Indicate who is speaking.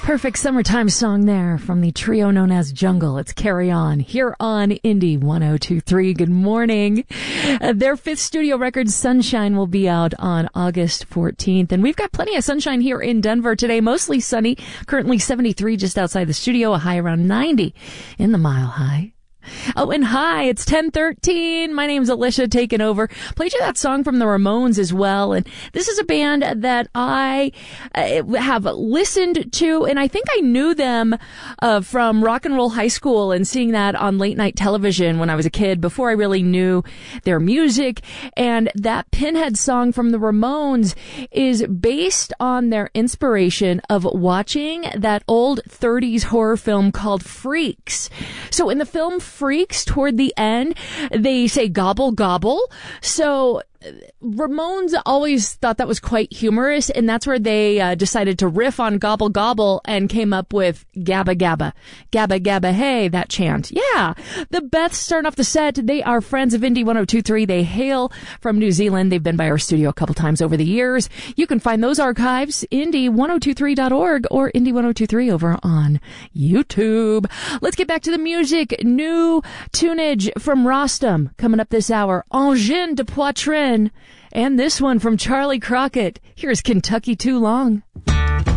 Speaker 1: Perfect summertime song there from the trio known as Jungle. It's Carry On here on Indie 102.3. Good morning. Their fifth studio record, Sunshine, will be out on August 14th. And we've got plenty of sunshine here in Denver today. Mostly sunny. Currently 73 just outside the studio. A high around 90 in the Mile High. Oh, and hi, it's 10:13. My name's Alicia, taking over. Played you that song from the Ramones as well. And this is a band that I have listened to, and I think I knew them from Rock and Roll High School and seeing that on late night television when I was a kid before I really knew their music. And that Pinhead song from the Ramones is based on their inspiration of watching that old 30s horror film called Freaks. So in the film Freaks, toward the end, they say gobble gobble. So Ramones always thought that was quite humorous, and that's where they decided to riff on gobble gobble and came up with gabba gabba. Gabba gabba hey, that chant. Yeah. The Beths starting off the set. They are friends of Indie 102.3. They hail from New Zealand. They've been by our studio a couple times over the years. You can find those archives, indie1023.org or Indie1023 over on YouTube. Let's get back to the music. New tunage from Rostam coming up this hour. Engin de Poitrine. And this one from Charlie Crockett. Here's Kentucky Too Long.